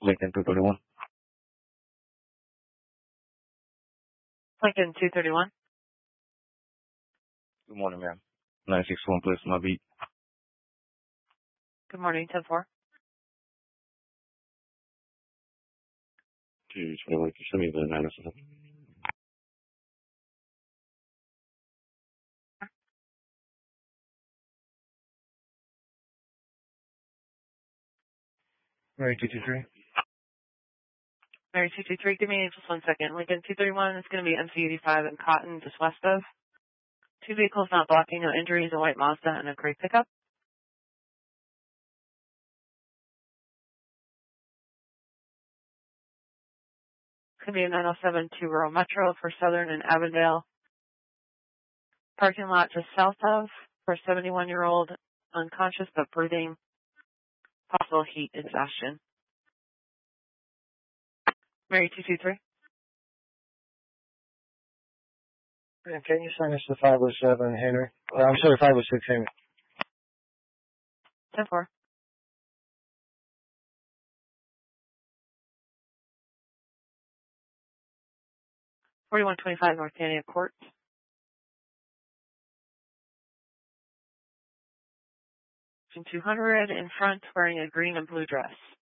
Lincoln 231. Lincoln 231. Good morning, ma'am. 961, please, my beat. Good morning, 10-4. Dude, show me the 907. Mary 223. Mary 223, give me just 1 second. Lincoln 231 is going to be MC85 and Cotton, just west of. 2 vehicles not blocking, no injuries, a white Mazda and a gray pickup. It's going to be a 907 to Rural Metro for Southern and Avondale. Parking lot just south of for a 71-year-old, unconscious but breathing, possible heat exhaustion. Mary 223. Yeah, can you send us to 507 Henry? I'm sorry, 506 Henry. 10-4. $4125 North Canada Court. 200 in front, wearing a green and blue dress.